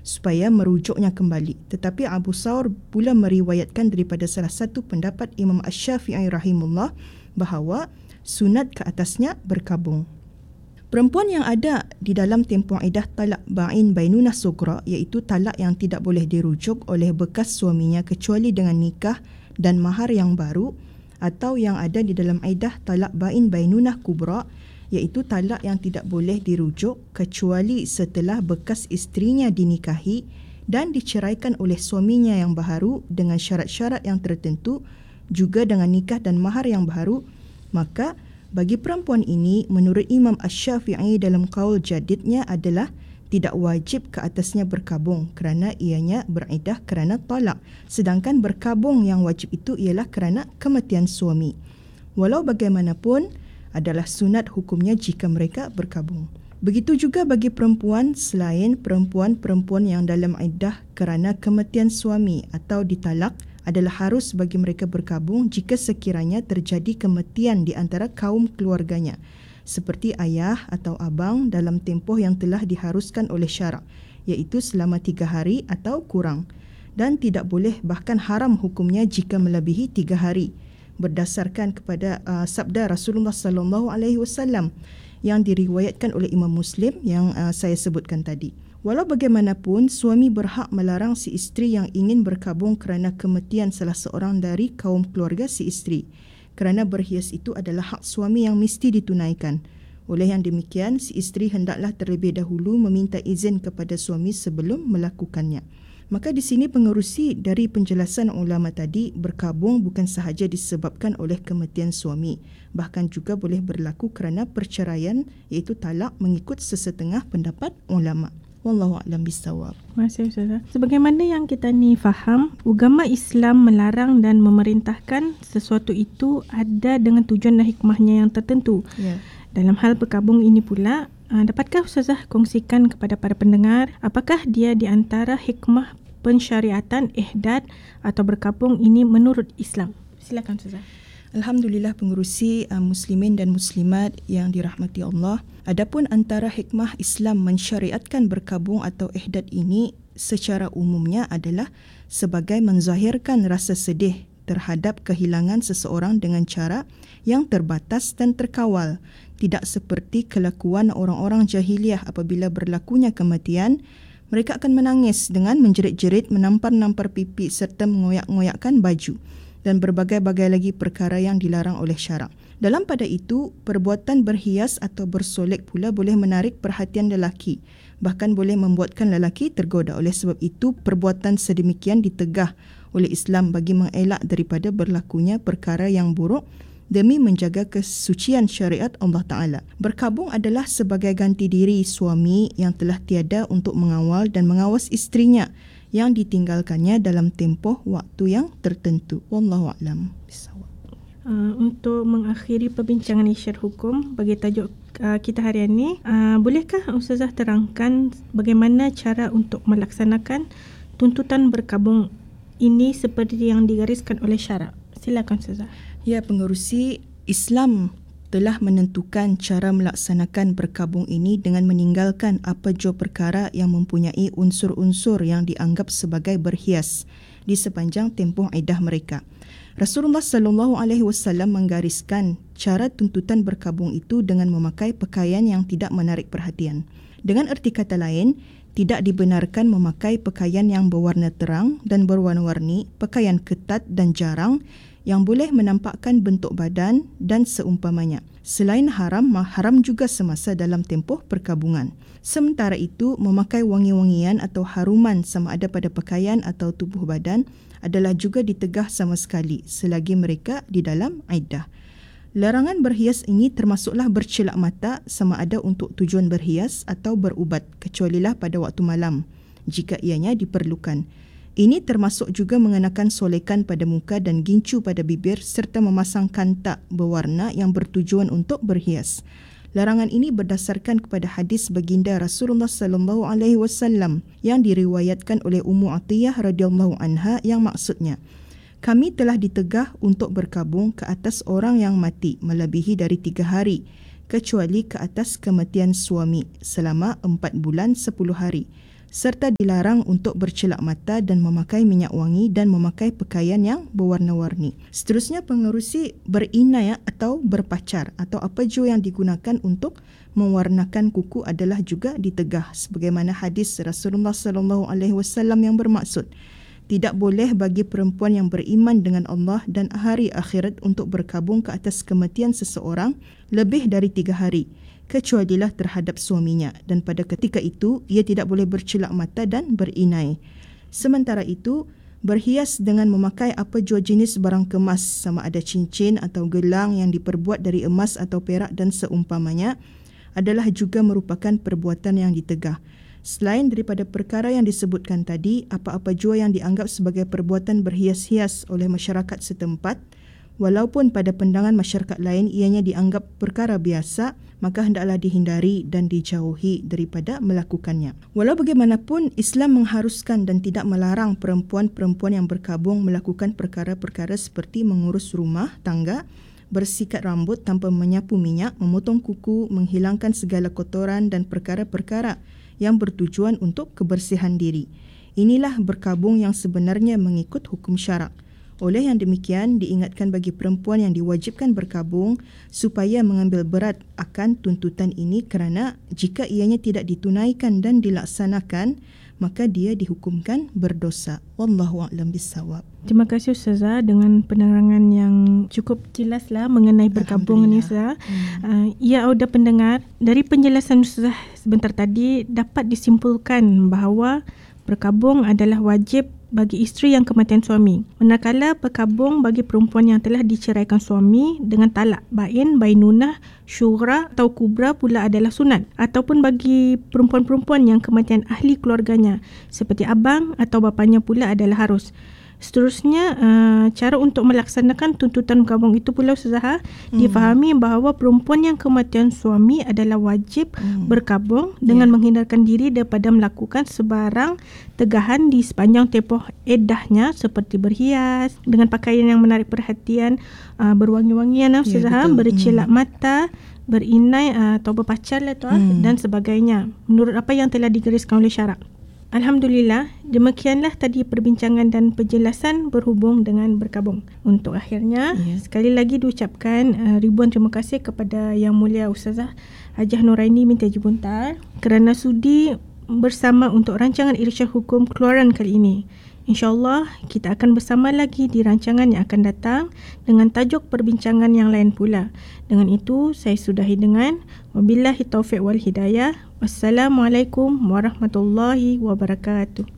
supaya merujuknya kembali. Tetapi Abu Thawr pula meriwayatkan daripada salah satu pendapat Imam Asy-Syafi'i rahimahullah bahawa sunat ke atasnya berkabung. Perempuan yang ada di dalam tempoh iddah talak ba'in bainunah sughra, iaitu talak yang tidak boleh dirujuk oleh bekas suaminya kecuali dengan nikah dan mahar yang baru, atau yang ada di dalam iddah talak ba'in bainunah kubra, iaitu talak yang tidak boleh dirujuk kecuali setelah bekas isterinya dinikahi dan diceraikan oleh suaminya yang baharu dengan syarat-syarat yang tertentu, juga dengan nikah dan mahar yang baharu, maka bagi perempuan ini, menurut Imam Asy-Syafi'i dalam qaul jadidnya adalah tidak wajib ke atasnya berkabung kerana ianya beriddah kerana talak. Sedangkan berkabung yang wajib itu ialah kerana kematian suami. Walau bagaimanapun, adalah sunat hukumnya jika mereka berkabung. Begitu juga bagi perempuan selain perempuan-perempuan yang dalam iddah kerana kematian suami atau ditalak, adalah harus bagi mereka berkabung jika sekiranya terjadi kematian di antara kaum keluarganya, seperti ayah atau abang dalam tempoh yang telah diharuskan oleh syarak, iaitu selama 3 hari atau kurang, dan tidak boleh bahkan haram hukumnya jika melebihi 3 hari, berdasarkan kepada sabda Rasulullah sallallahu alaihi wasallam yang diriwayatkan oleh Imam Muslim yang saya sebutkan tadi. Walau bagaimanapun, suami berhak melarang si isteri yang ingin berkabung kerana kematian salah seorang dari kaum keluarga si isteri, kerana berhias itu adalah hak suami yang mesti ditunaikan. Oleh yang demikian, si isteri hendaklah terlebih dahulu meminta izin kepada suami sebelum melakukannya. Maka di sini pengerusi dari penjelasan ulama tadi, berkabung bukan sahaja disebabkan oleh kematian suami, bahkan juga boleh berlaku kerana perceraian, iaitu talak mengikut sesetengah pendapat ulama. Wallahu a'lam bissawab. Terima kasih Ustazah. Sebagaimana yang kita ni faham, agama Islam melarang dan memerintahkan sesuatu itu ada dengan tujuan dan hikmahnya yang tertentu. Dalam hal berkabung ini pula, dapatkah Ustazah kongsikan kepada para pendengar apakah dia di antara hikmah pensyariatan ihdad atau berkabung ini menurut Islam? Silakan Ustazah. Alhamdulillah pengerusi muslimin dan muslimat yang dirahmati Allah. Adapun antara hikmah Islam mensyariatkan berkabung atau ihdad ini secara umumnya adalah sebagai menzahirkan rasa sedih terhadap kehilangan seseorang dengan cara yang terbatas dan terkawal. Tidak seperti kelakuan orang-orang jahiliah apabila berlakunya kematian, mereka akan menangis dengan menjerit-jerit, menampar-nampar pipi serta mengoyak-ngoyakkan baju dan berbagai-bagai lagi perkara yang dilarang oleh syarak. Dalam pada itu, perbuatan berhias atau bersolek pula boleh menarik perhatian lelaki, bahkan boleh membuatkan lelaki tergoda. Oleh sebab itu, perbuatan sedemikian ditegah oleh Islam bagi mengelak daripada berlakunya perkara yang buruk demi menjaga kesucian syariat Allah Ta'ala. Berkabung adalah sebagai ganti diri suami yang telah tiada untuk mengawal dan mengawas isterinya yang ditinggalkannya dalam tempoh waktu yang tertentu. Wallahu a'lam bissawab. Untuk mengakhiri perbincangan isyar hukum bagi tajuk kita hari ini, bolehkah Ustazah terangkan bagaimana cara untuk melaksanakan tuntutan berkabung ini seperti yang digariskan oleh syarak? Silakan Ustazah. Ya, pengerusi, Islam telah menentukan cara melaksanakan berkabung ini dengan meninggalkan apa jua perkara yang mempunyai unsur-unsur yang dianggap sebagai berhias di sepanjang tempoh iddah mereka. Rasulullah sallallahu alaihi wasallam menggariskan cara tuntutan berkabung itu dengan memakai pakaian yang tidak menarik perhatian. Dengan erti kata lain, tidak dibenarkan memakai pakaian yang berwarna terang dan berwarna-warni, pakaian ketat dan jarang yang boleh menampakkan bentuk badan dan seumpamanya. Selain haram juga semasa dalam tempoh perkabungan. Sementara itu, memakai wangi-wangian atau haruman sama ada pada pakaian atau tubuh badan adalah juga ditegah sama sekali selagi mereka di dalam iddah. Larangan berhias ini termasuklah bercelak mata sama ada untuk tujuan berhias atau berubat, kecualilah pada waktu malam jika ianya diperlukan. Ini termasuk juga mengenakan solekan pada muka dan gincu pada bibir serta memasang kantak berwarna yang bertujuan untuk berhias. Larangan ini berdasarkan kepada hadis baginda Rasulullah sallallahu alaihi wasallam yang diriwayatkan oleh Ummu Atiyah radhiyallahu anha yang maksudnya, kami telah ditegah untuk berkabung ke atas orang yang mati melebihi dari 3 hari kecuali ke atas kematian suami selama 4 bulan 10 hari. serta dilarang untuk bercelak mata dan memakai minyak wangi dan memakai pakaian yang berwarna-warni. Seterusnya, pengerusi berinai atau berpacar atau apa jua yang digunakan untuk mewarnakan kuku adalah juga ditegah, sebagaimana hadis Rasulullah SAW yang bermaksud, tidak boleh bagi perempuan yang beriman dengan Allah dan hari akhirat untuk berkabung ke atas kematian seseorang lebih dari 3 hari, kecualilah terhadap suaminya, dan pada ketika itu ia tidak boleh bercelak mata dan berinai. Sementara itu, berhias dengan memakai apa jua jenis barang kemas, sama ada cincin atau gelang yang diperbuat dari emas atau perak dan seumpamanya, adalah juga merupakan perbuatan yang ditegah. Selain daripada perkara yang disebutkan tadi, apa-apa jua yang dianggap sebagai perbuatan berhias-hias oleh masyarakat setempat, walaupun pada pandangan masyarakat lain ianya dianggap perkara biasa, maka hendaklah dihindari dan dijauhi daripada melakukannya. Walau bagaimanapun, Islam mengharuskan dan tidak melarang perempuan-perempuan yang berkabung melakukan perkara-perkara seperti mengurus rumah tangga, bersikat rambut tanpa menyapu minyak, memotong kuku, menghilangkan segala kotoran dan perkara-perkara yang bertujuan untuk kebersihan diri. Inilah berkabung yang sebenarnya mengikut hukum syarak. Oleh yang demikian, diingatkan bagi perempuan yang diwajibkan berkabung supaya mengambil berat akan tuntutan ini, kerana jika ianya tidak ditunaikan dan dilaksanakan, maka dia dihukumkan berdosa. Wallahu a'lam bissawab. Terima kasih Ustazah dengan penerangan yang cukup jelaslah mengenai berkabung ni Ustazah. Ya, Auda pendengar, dari penjelasan Ustazah sebentar tadi dapat disimpulkan bahawa berkabung adalah wajib bagi isteri yang kematian suami. Manakala berkabung bagi perempuan yang telah diceraikan suami dengan talak bain, bainunah, syura atau kubra pula adalah sunat. Ataupun bagi perempuan-perempuan yang kematian ahli keluarganya seperti abang atau bapanya pula adalah harus. Seterusnya, cara untuk melaksanakan tuntutan berkabung itu pula Ustazah, difahami bahawa perempuan yang kematian suami adalah wajib berkabung dengan menghindarkan diri daripada melakukan sebarang tegahan di sepanjang tempoh iddahnya, seperti berhias dengan pakaian yang menarik perhatian, berwangi-wangian Ustazah, bercelak mata, berinai atau berpacar dan sebagainya, menurut apa yang telah digariskan oleh syarak. Alhamdulillah, demikianlah tadi perbincangan dan penjelasan berhubung dengan berkabung. Untuk akhirnya, sekali lagi diucapkan ribuan terima kasih kepada Yang Mulia Ustazah Hajah Nuraini binti Haji Buntar kerana sudi bersama untuk rancangan Irsyad Hukum keluaran kali ini. InsyaAllah kita akan bersama lagi di rancangan yang akan datang dengan tajuk perbincangan yang lain pula. Dengan itu, saya sudahi dengan wabillahi taufiq wal hidayah. Wassalamualaikum warahmatullahi wabarakatuh.